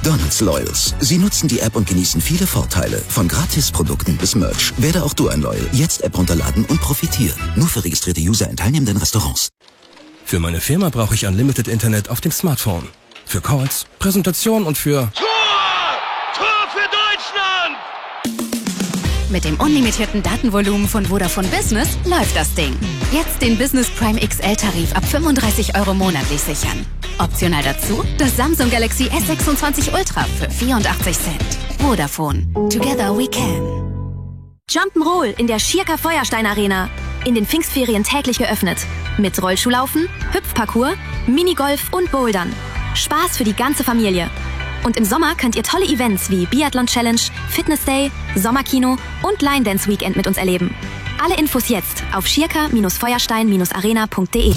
McDonald's Loyals. Sie nutzen die App und genießen viele Vorteile. Von Gratisprodukten bis Merch. Werde auch du ein Loyal. Jetzt App runterladen und profitieren. Nur für registrierte User in teilnehmenden Restaurants. Für meine Firma brauche ich Unlimited Internet auf dem Smartphone. Für Calls, Präsentation und für... Tor für Deutschland! Mit dem unlimitierten Datenvolumen von Vodafone Business läuft das Ding. Jetzt den Business Prime XL-Tarif ab 35 € monatlich sichern. Optional dazu das Samsung Galaxy S26 Ultra für 84 Cent. Vodafone. Together we can. Jump'n'Roll in der Schirker Feuerstein Arena. In den Pfingstferien täglich geöffnet. Mit Rollschuhlaufen, Hüpfparcours, Minigolf und Bouldern. Spaß für die ganze Familie. Und im Sommer könnt ihr tolle Events wie Biathlon Challenge, Fitness Day, Sommerkino und Line Dance Weekend mit uns erleben. Alle Infos jetzt auf schirker-feuerstein-arena.de.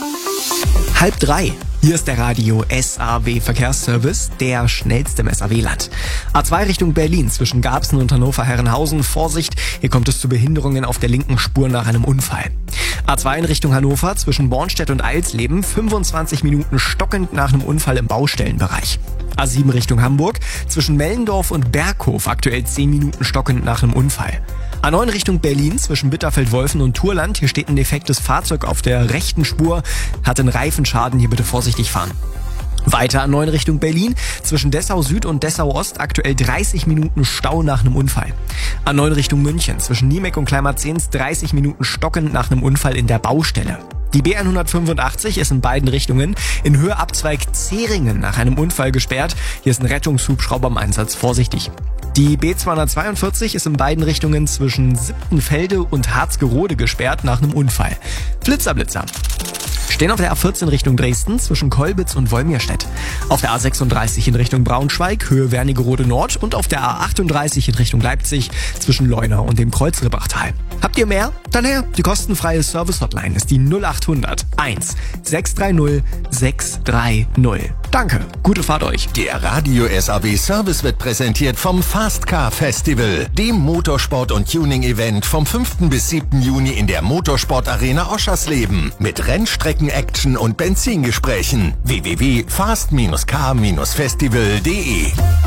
2:30. Hier ist der Radio SAW Verkehrsservice, der schnellste im SAW-Land. A2 Richtung Berlin zwischen Garbsen und Hannover-Herrenhausen. Vorsicht, hier kommt es zu Behinderungen auf der linken Spur nach einem Unfall. A2 in Richtung Hannover zwischen Bornstedt und Eilsleben. 25 Minuten stockend nach einem Unfall im Baustellenbereich. A7 Richtung Hamburg zwischen Mellendorf und Berghof. Aktuell 10 Minuten stockend nach einem Unfall. A9 Richtung Berlin zwischen Bitterfeld-Wolfen und Turland. Hier steht ein defektes Fahrzeug auf der rechten Spur. Hat einen Reifenschaden, hier bitte vorsichtig fahren. Weiter A9 Richtung Berlin zwischen Dessau Süd und Dessau Ost. Aktuell 30 Minuten Stau nach einem Unfall. A9 Richtung München zwischen Niemek und Kleinmarzens 30 Minuten stockend nach einem Unfall in der Baustelle. Die B185 ist in beiden Richtungen in Höhe Abzweig Zeringen nach einem Unfall gesperrt. Hier ist ein Rettungshubschrauber im Einsatz, vorsichtig. Die B242 ist in beiden Richtungen zwischen Siptenfelde und Harzgerode gesperrt nach einem Unfall. Blitzer. Stehen auf der A14 Richtung Dresden zwischen Kolbitz und Wolmirstedt. Auf der A36 in Richtung Braunschweig, Höhe Wernigerode Nord und auf der A38 in Richtung Leipzig zwischen Leuna und dem Kreuzribbachtal. Habt ihr mehr? Dann her. Die kostenfreie Service-Hotline ist die 0800 1 630 630. Danke. Gute Fahrt euch. Der Radio SAW Service wird präsentiert vom Fast Car Festival, dem Motorsport- und Tuning-Event vom 5. bis 7. Juni in der Motorsport Arena Oschersleben. Mit Rennstrecken-Action und Benzingesprächen. www.fast-car-festival.de.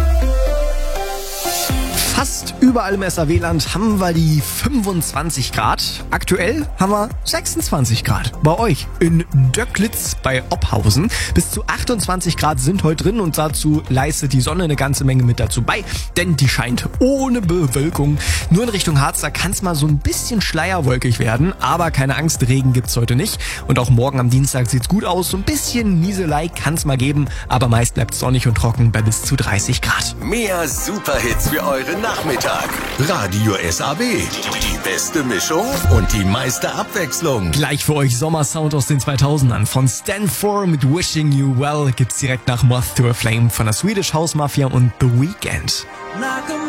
Fast überall im SAW-Land haben wir die 25 Grad. Aktuell haben wir 26 Grad. Bei euch in Döcklitz bei Ophausen. Bis zu 28 Grad sind heute drin und dazu leistet die Sonne eine ganze Menge mit dazu bei. Denn die scheint ohne Bewölkung. Nur in Richtung Harz, da kann es mal so ein bisschen schleierwolkig werden. Aber keine Angst, Regen gibt's heute nicht. Und auch morgen am Dienstag sieht's gut aus. So ein bisschen Nieselei kann's mal geben. Aber meist bleibt's sonnig und trocken bei bis zu 30 Grad. Mehr Superhits für euren Nachmittag. Radio SAW. Die beste Mischung und die meiste Abwechslung. Gleich für euch Sommersound aus den 2000ern. Von Stan 4 mit Wishing You Well gibt's direkt nach Moth to a Flame von der Swedish House Mafia und The Weeknd.